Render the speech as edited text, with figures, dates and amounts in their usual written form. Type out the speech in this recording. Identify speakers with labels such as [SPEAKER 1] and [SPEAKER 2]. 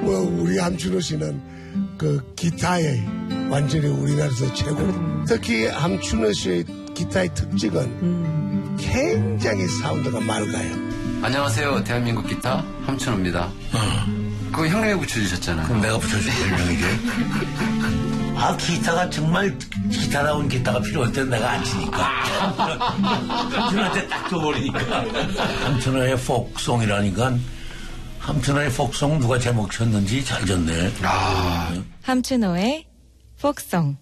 [SPEAKER 1] 뭐 우리 함춘호 씨는 그 기타에 완전히 우리나라에서 최고. 특히 함춘호 씨의 기타의 특징은 굉장히 사운드가 맑아요.
[SPEAKER 2] 안녕하세요. 대한민국 기타 함춘호입니다. 그거 형님이 붙여주셨잖아요.
[SPEAKER 3] 그럼 내가 붙여줄 별명이지. 아, 기타가 정말 기타다운 기타가 필요할 땐 내가 안 치니까. 함춘호한테 딱 줘버리니까. 함춘호의 폭송이라니까. 함춘호의 폭송 누가 제목 쳤는지 잘 졌네.
[SPEAKER 4] 함춘호의 폭송.